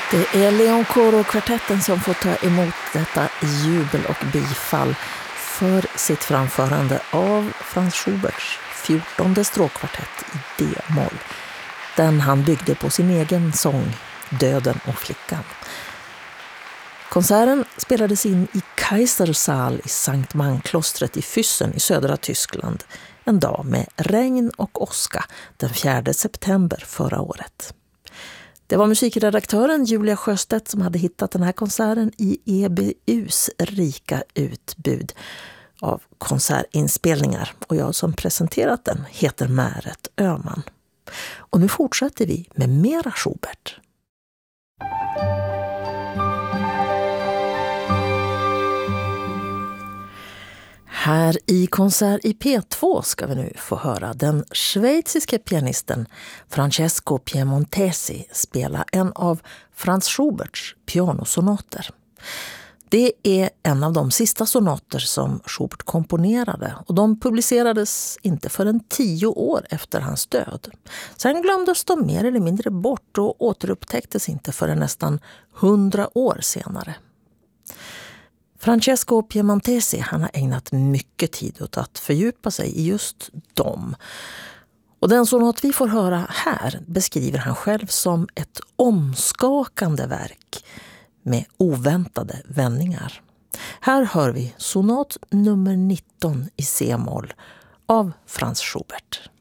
Det är Leon Coro-kvartetten som får ta emot detta jubel och bifall för sitt framförande av Franz Schuberts 14:e stråkkvartett i D-moll. Den han byggde på sin egen sång Döden och flickan. Konserten spelades in i Kaisersaal i Sankt Manklostret i Füssen i södra Tyskland en dag med regn och åska den 4 september förra året. Det var musikredaktören Julia Sjöstedt som hade hittat den här konserten i EBUs rika utbud av konsertinspelningar, och jag som presenterat den heter Märet Öhman. Och nu fortsätter vi med mera Schubert. Här i Konsert i P2 ska vi nu få höra den schweiziske pianisten Francesco Piemontesi spela en av Franz Schuberts pianosonater. Det är en av de sista sonater som Schubert komponerade, och de publicerades inte förrän 10 år efter hans död. Sen glömdes de mer eller mindre bort och återupptäcktes inte förrän nästan 100 år senare. Francesco Piemontesi, han har ägnat mycket tid åt att fördjupa sig i just dem. Och den sonat vi får höra här beskriver han själv som ett omskakande verk med oväntade vändningar. Här hör vi sonat nummer 19 i C-moll av Franz Schubert.